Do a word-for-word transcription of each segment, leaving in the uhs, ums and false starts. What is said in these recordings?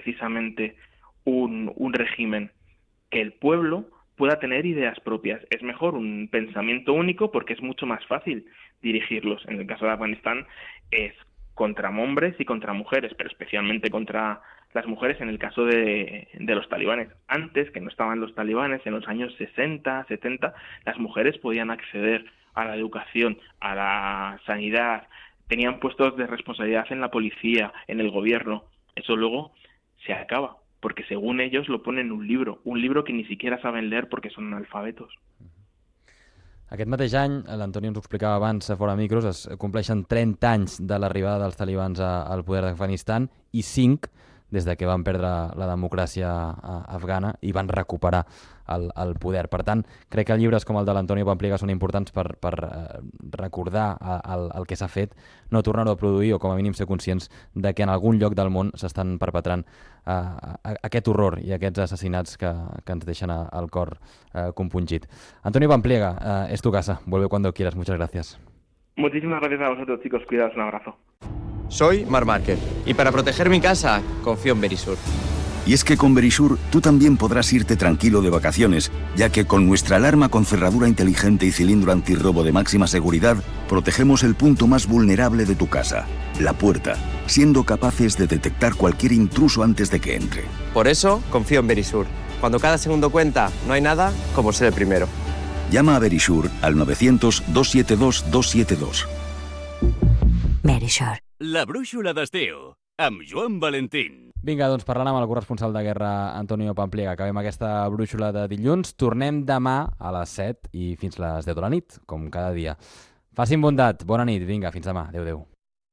precisamente un, un régimen, que el pueblo pueda tener ideas propias. Es mejor un pensamiento único porque es mucho más fácil dirigirlos. En el caso de Afganistán es contra hombres y contra mujeres, pero especialmente contra las mujeres en el caso de, de los talibanes. Antes, que no estaban los talibanes, en los años sesenta, setenta, las mujeres podían acceder a la educación, a la sanidad, tenían puestos de responsabilidad en la policía, en el gobierno. Eso luego se acaba, porque según ellos lo ponen en un libro, un libro que ni siquiera saben leer porque son analfabetos. Aquest mateix any, l'Antoni ens ho explicava abans fora micros, es compleixen trenta anys de l'arribada dels talibans al poder d'Afganistan i cinc des de que van perdre la democràcia afgana i van recuperar el, el poder. Per tant, crec que llibres com el de l'Antonio Pampliega són importants per, per recordar el, el que s'ha fet, no tornar-ho a produir o com a mínim ser conscients de que en algun lloc del món s'estan perpetrant uh, aquest horror i aquests assassinats que, que ens deixen el cor uh, compungit. Antonio Pampliega, uh, es tu casa, vuelve cuando quieras, muchas gracias. Muchísimas gracias a vosotros, chicos, cuidaos, un abrazo. Soy Marc Márquez y para proteger mi casa confío en Verisur. Y es que con Verisur tú también podrás irte tranquilo de vacaciones, ya que con nuestra alarma con cerradura inteligente y cilindro antirrobo de máxima seguridad, protegemos el punto más vulnerable de tu casa, la puerta, siendo capaces de detectar cualquier intruso antes de que entre. Por eso confío en Verisur. Cuando cada segundo cuenta, no hay nada como ser el primero. Llama a Verisur al novecientos, dos siete dos, dos siete dos. Verisur. La brúixola d'estiu, amb Joan Valentín. Vinga, doncs parlant amb el corresponsal de guerra, Antonio Pampliega. Acabem aquesta brúixola de dilluns. Tornem demà a les set i fins les deu de la nit, com cada dia. Facin bondat, bona nit, vinga, fins demà. Adéu, adéu.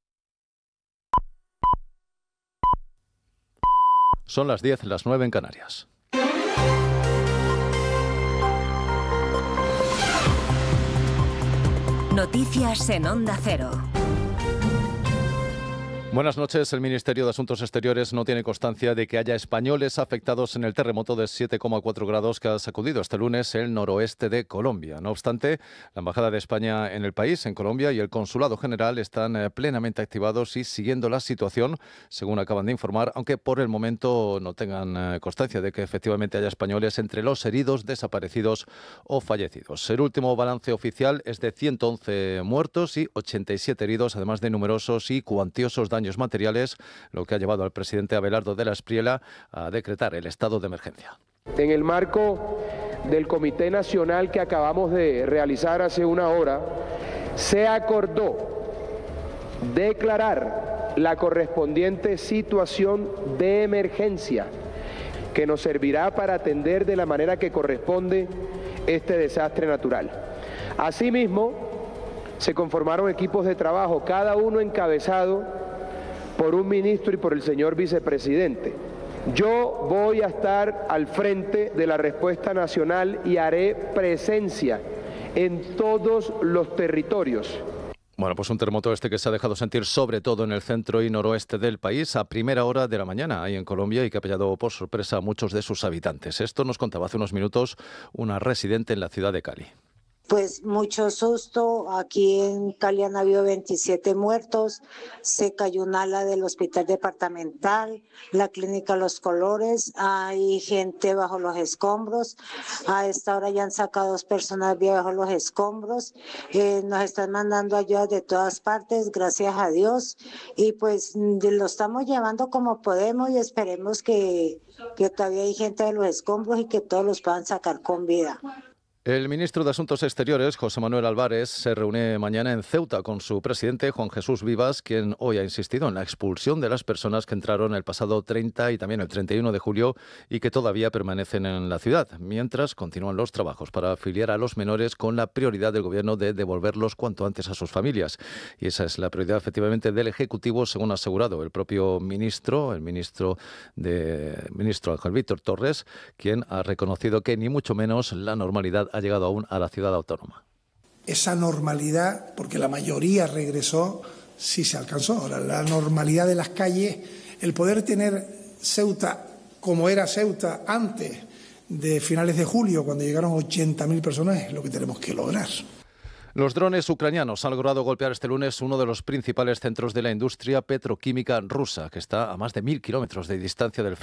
Son las diez, las nueve en Canarias. Noticias en Onda Cero. Buenas noches. El Ministerio de Asuntos Exteriores no tiene constancia de que haya españoles afectados en el terremoto de siete coma cuatro grados que ha sacudido este lunes el noroeste de Colombia. No obstante, la Embajada de España en el país, en Colombia, y el Consulado General están plenamente activados y siguiendo la situación, según acaban de informar, aunque por el momento no tengan constancia de que efectivamente haya españoles entre los heridos, desaparecidos o fallecidos. El último balance oficial es de ciento once muertos y ochenta y siete heridos, además de numerosos y cuantiosos daños materiales, lo que ha llevado al presidente Abelardo de la Espriella a decretar el estado de emergencia. En el marco del Comité Nacional que acabamos de realizar hace una hora, se acordó declarar la correspondiente situación de emergencia que nos servirá para atender de la manera que corresponde este desastre natural. Asimismo, se conformaron equipos de trabajo, cada uno encabezado por un ministro y por el señor vicepresidente. Yo voy a estar al frente de la respuesta nacional y haré presencia en todos los territorios. Bueno, pues un terremoto este que se ha dejado sentir sobre todo en el centro y noroeste del país a primera hora de la mañana ahí en Colombia y que ha pillado por sorpresa a muchos de sus habitantes. Esto nos contaba hace unos minutos una residente en la ciudad de Cali. Pues mucho susto, aquí en Cali han habido veintisiete muertos, se cayó un ala del hospital departamental, la clínica Los Colores, hay gente bajo los escombros, a esta hora ya han sacado dos personas bajo los escombros, eh, nos están mandando ayuda de todas partes, gracias a Dios, y pues lo estamos llevando como podemos y esperemos que, que todavía hay gente de los escombros y que todos los puedan sacar con vida. El ministro de Asuntos Exteriores, José Manuel Álvarez, se reúne mañana en Ceuta con su presidente, Juan Jesús Vivas, quien hoy ha insistido en la expulsión de las personas que entraron el pasado treinta y también el treinta y uno de julio y que todavía permanecen en la ciudad, mientras continúan los trabajos para afiliar a los menores con la prioridad del Gobierno de devolverlos cuanto antes a sus familias. Y esa es la prioridad, efectivamente, del Ejecutivo, según ha asegurado el propio ministro, el ministro, de, ministro Ángel Víctor Torres, quien ha reconocido que ni mucho menos la normalidad ha llegado aún a la ciudad autónoma. Esa normalidad, porque la mayoría regresó, sí se alcanzó. Ahora, la normalidad de las calles, el poder tener Ceuta como era Ceuta antes de finales de julio, cuando llegaron ochenta mil personas, es lo que tenemos que lograr. Los drones ucranianos han logrado golpear este lunes uno de los principales centros de la industria petroquímica rusa, que está a más de mil kilómetros de distancia del frente.